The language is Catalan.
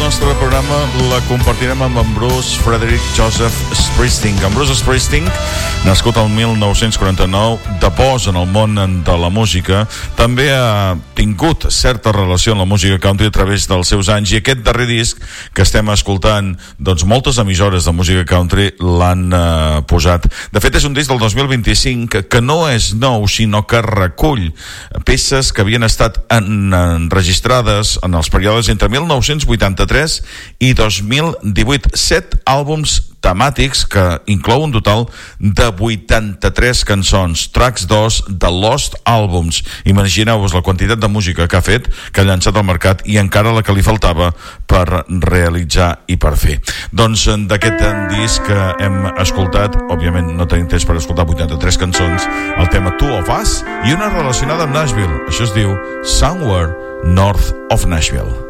nostre programa la compartirem amb en Bruce Frederick Joseph Springsteen. En Bruce Springsteen, nascut el 1949, de pos en el món de la música, també ha tingut certa relació amb la música country a través dels seus anys, i aquest darrer disc que estem escoltant, doncs moltes emissores de música country l'han posat. De fet, és un disc del 2025 que no és nou, sinó que recull peces que havien estat enregistrades en els períodes entre 1983 i 2018, 7 àlbums temàtics que inclou un total de 83 cançons, tracks 2 de Lost Albums. Imagineu-vos la quantitat de música que ha fet, que ha llançat al mercat, i encara la que li faltava per realitzar i per fer. Doncs d'aquest disc que hem escoltat, òbviament no tenim temps per escoltar 83 cançons, el tema Two of Us i una relacionada amb Nashville. Això es diu Somewhere North of Nashville.